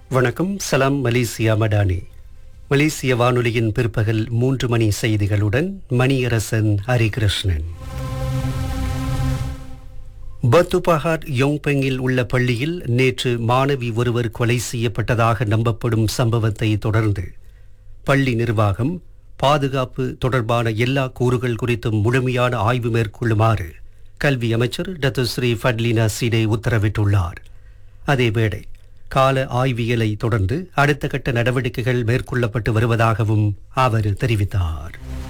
வணக்கம். சலாம் மலேசியா மடானி. மலேசிய வானொலியின் பிற்பகல் 3 மணி செய்திகளுடன் மணியரசன் ஹரிகிருஷ்ணன். பத்து பஹாட் யோங்பெங்கில் உள்ள பள்ளியில் நேற்று மாணவி ஒருவர் கொலை செய்யப்பட்டதாக நம்பப்படும் சம்பவத்தை தொடர்ந்து பள்ளி நிர்வாகம் பாதுகாப்பு தொடர்பான எல்லா கூறுகள் குறித்தும் முழுமையான ஆய்வு மேற்கொள்ளுமாறு கல்வி அமைச்சர் டத்துஸ்ரீ ஃபட்லினா சிடே உத்தரவிட்டுள்ளார். அதேவேளை கால ஆய்வியலை தொடர்ந்து அடுத்த கட்ட நடவடிக்கைகள் மேற்கொள்ளப்பட்டு வருவதாகவும் அவர் தெரிவித்தார்.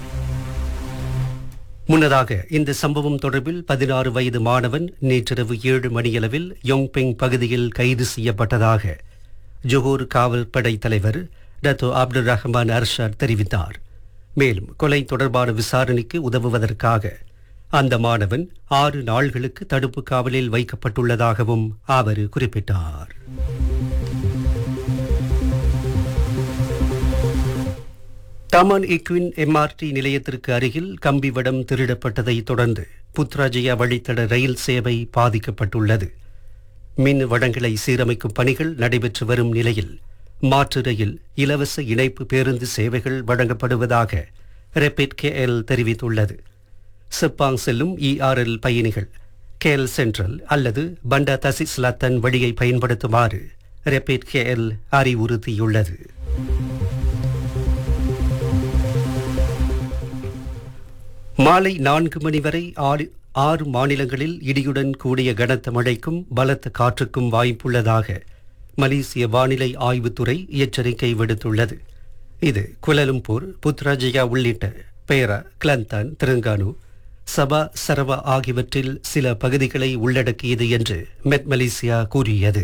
முன்னதாக இந்த சம்பவம் தொடர்பில் 16 வயது மாணவன் நேற்றிரவு 7 மணியளவில் யோங்பெங் பகுதியில் கைது செய்யப்பட்டதாக ஜொஹூர் காவல்படை தலைவர் டத்தோ அப்துல் ரஹ்மான் அர்ஷாத் தெரிவித்தார். மேலும் கொலை தொடர்பான விசாரணைக்கு உதவுவதற்காக அந்த மாணவன் 6 நாள்களுக்கு தடுப்பு காவலில் வைக்கப்பட்டுள்ளதாகவும் அவர் குறிப்பிட்டார். தமான் இக்வின் எம்ஆர்டி நிலையத்திற்கு அருகில் கம்பிவடம் திருடப்பட்டதை தொடர்ந்து புத்ராஜயா வழித்தட ரயில் சேவை பாதிக்கப்பட்டுள்ளது. மின் வடங்களை சீரமைக்கும் பணிகள் நடைபெற்று வரும் நிலையில் மாற்று ரயில் இலவச இணைப்பு பேருந்து சேவைகள் வழங்கப்படுவதாக ரெபிட் கேஎல் தெரிவித்துள்ளது. செப்பாங் செல்லும் இஆர்எல் பயணிகள் கேஎல் சென்ட்ரல் அல்லது பண்டா தசிஸ்லாத்தன் வழியை பயன்படுத்துமாறு ரெபிட் கேஎல் அறிவுறுத்தியுள்ளது. மாலை 4 மணி வரை 6 மாநிலங்களில் இடியுடன் கூடிய கனத்த மழைக்கும் பலத்த காற்றுக்கும் வாய்ப்புள்ளதாக மலேசிய வானிலை ஆய்வுத்துறை எச்சரிக்கை விடுத்துள்ளது. இது குலாலம்பூர், புத்ராஜயா உள்ளிட்ட பேரா, கிளந்தான், தெலுங்கானு, சபா, சரவா ஆகியவற்றில் சில பகுதிகளை உள்ளடக்கியது என்று மெட் மலேசியா கூறியது.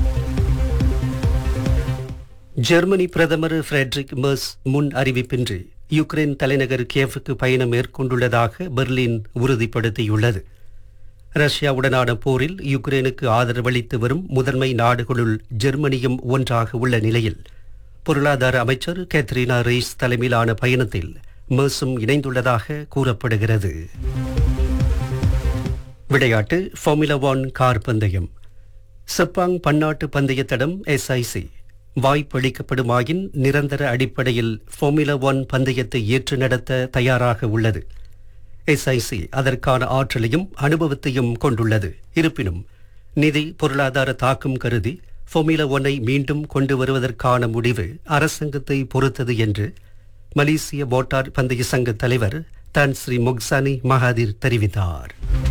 ஜெர்மனி பிரதமர் ஃபிரெட்ரிக் மெர்ஸ் முன் அறிவிப்பின்றி யுக்ரைன் தலைநகர் கியேவுக்கு பயணம் மேற்கொண்டுள்ளதாக பெர்லின் உறுதிப்படுத்தியுள்ளது. ரஷ்யாவுடனான போரில் யுக்ரைனுக்கு ஆதரவளித்து வரும் முதன்மை நாடுகளுள் ஜெர்மனியும் ஒன்றாக உள்ள நிலையில் பொருளாதார அமைச்சர் கேத்ரினா ரெய்ஸ் தலைமையிலான பயணத்தில் மெர்ஸும் இணைந்துள்ளதாக கூறப்படுகிறது. விளையாட்டு. ஃபார்முலா 1 கார் பந்தயம். செப்பாங் பன்னாட்டு பந்தயத்தடம் SIC வாய்ப்பளிக்கப்படுமாயின் நிரந்தர அடிப்படையில் ஃபார்முலா 1 பந்தயத்தை ஏற்று நடத்த தயாராக உள்ளது. SIC அதற்கான ஆற்றலையும் அனுபவத்தையும் கொண்டுள்ளது. இருப்பினும் நிதி பொருளாதார தாக்கம் கருதி ஃபார்முலா 1 மீண்டும் கொண்டு வருவதற்கான முடிவு அரசாங்கத்தை பொறுத்தது என்று மலேசிய மோட்டார் பந்தய சங்க தலைவர் தான் ஸ்ரீ முக்சானி மகாதீர் தெரிவித்தார்.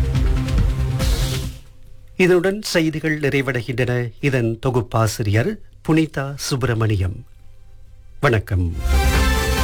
இதனுடன் செய்திகள் நிறைவடைகின்றன. இதன் தொகுப்பாசிரியர் புனிதா சுப்பிரமணியம். வணக்கம்.